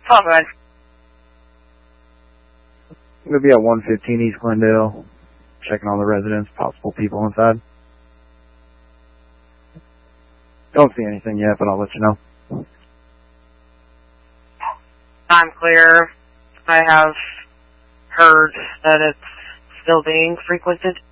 Oh, good. We'll be at 115 East Glendale, checking all the residents, possible people inside. Don't see anything yet, but I'll let you know. I'm clear. I have heard that it's still being frequented.